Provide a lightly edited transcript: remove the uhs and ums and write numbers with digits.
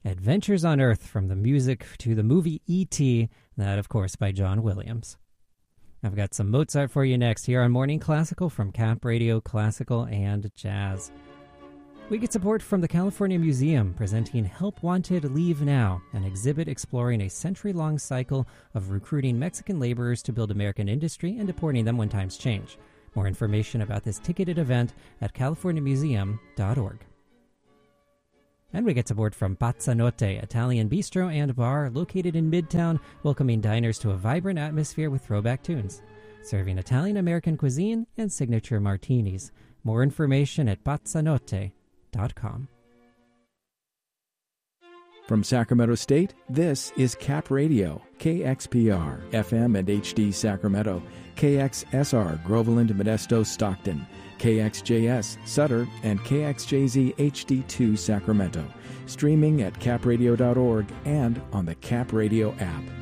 Adventures on Earth, from the music to the movie E.T., that, of course, by John Williams. I've got some Mozart for you next here on Morning Classical from Cap Radio Classical and Jazz. We get support from the California Museum, presenting Help Wanted, Leave Now, an exhibit exploring a century-long cycle of recruiting Mexican laborers to build American industry and deporting them when times change. More information about this ticketed event at californiamuseum.org. And we get support from Pazzanotte, Italian bistro and bar located in Midtown, welcoming diners to a vibrant atmosphere with throwback tunes, serving Italian-American cuisine and signature martinis. More information at pazzanotte.com. From Sacramento State, this is Cap Radio, KXPR, FM and HD Sacramento, KXSR, Groveland, Modesto, Stockton, KXJS, Sutter, and KXJZ HD2 Sacramento. Streaming at capradio.org and on the Cap Radio app.